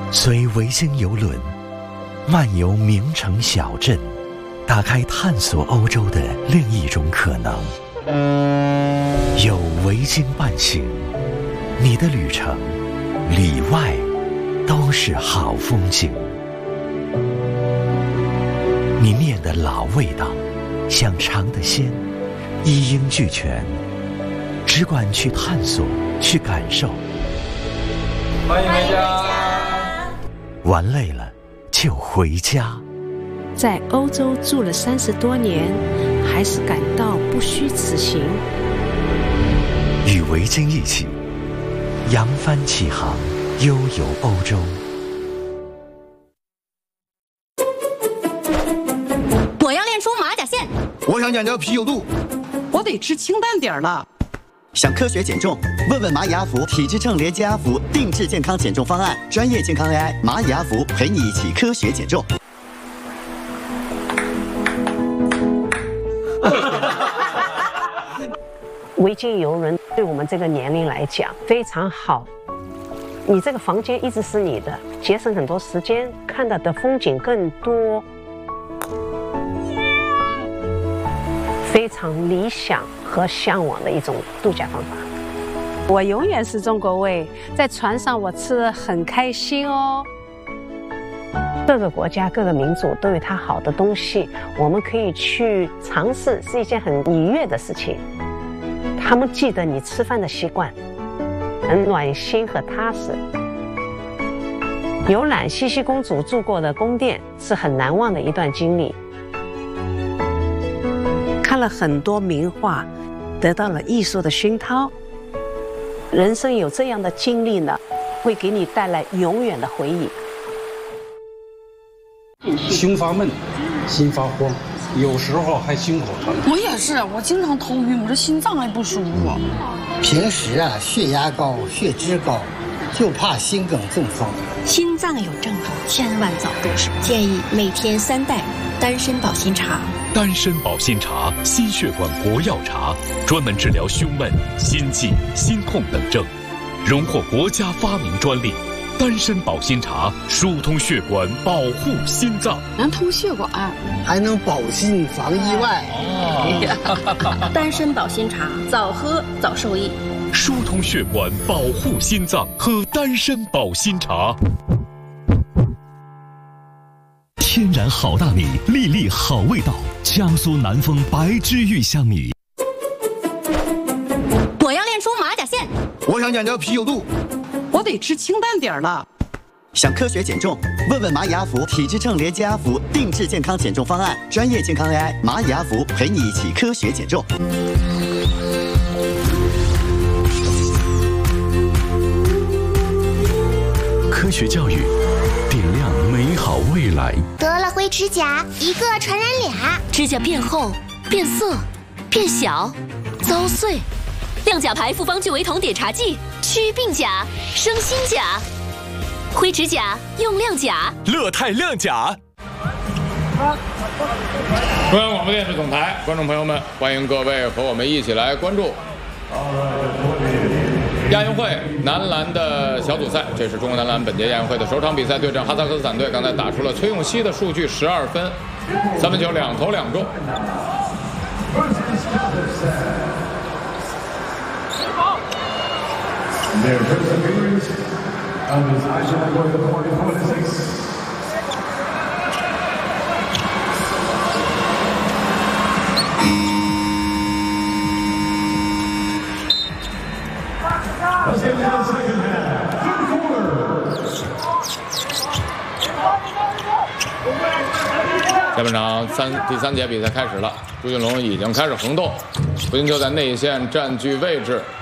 随维京邮轮漫游名城小镇，打开探索欧洲的另一种可能。有维京伴行，你的旅程里外都是好风景。你念的老味道，想尝的鲜，一应俱全，只管去探索，去感受。 欢迎回家。 玩累了就回家。 在欧洲住了30多年，还是感到不虚此行。 与维京一起扬帆起航，悠游欧洲。 我要练出马甲线。 我想讲究啤酒肚。 我得吃清淡点儿了。 想科学减重？问问蚂蚁阿福体脂秤连接阿福定制健康减重方案，专业健康 AI 蚂蚁阿福陪你一起科学减重。 维京邮轮对我们这个年龄来讲非常好，你这个房间一直是你的，节省很多时间，看到的风景更多，非常理想和向往的一种度假方法。我永远是中国胃，在船上我吃得很开心哦。各个国家各个民族都有它好的东西，我们可以去尝试，是一件很愉悦的事情。他们记得你吃饭的习惯，很暖心和踏实。游览茜茜公主住过的宫殿是很难忘的一段经历。看了很多名画，得到了艺术的熏陶。人生有这样的经历呢，会给你带来永远的回忆。 胸发闷，心发慌，有时候还心口疼。 我也是，我经常头晕，我这心脏还不舒服。 平时血压高、血脂高，就怕心梗中风。 心脏有症状，千万早入手。建议每天3袋丹参保心茶。 丹参保心茶，心血管国药茶，专门治疗胸闷、心悸、心痛等症，荣获国家发明专利。丹参保心茶疏通血管，保护心脏， 能通血管， 还能保心防意外。 丹参保心茶，早喝早受益。 疏通血管，保护心脏，喝丹参保心茶。天然好大米，粒粒好味道，江苏南丰白之玉香米。 我要练出马甲线。 我想讲究啤酒肚。 我得吃清淡点儿了。 想科学减重？问问蚂蚁阿福体脂秤连接阿福定制健康减重方案，专业健康 AI 蚂蚁阿福陪你一起科学减重。 科学教育，点亮美好未来。 得了灰指甲，一个传染俩。 指甲变厚、变色、变小、遭碎。亮甲牌复方聚维酮碘茶剂，祛病甲，生新甲。灰指甲用亮甲， 乐泰亮甲。 中央广播电视总台，观众朋友们，欢迎各位和我们一起来关注亚运会男篮的小组赛。这是中国男篮本届亚运会的首场比赛，对阵哈萨克斯坦队。刚才打出了崔永熙的数据，12分，3分球2投2中。下半场第三节比赛开始了，朱俊龙已经开始横动，不仅就在内线占据位置，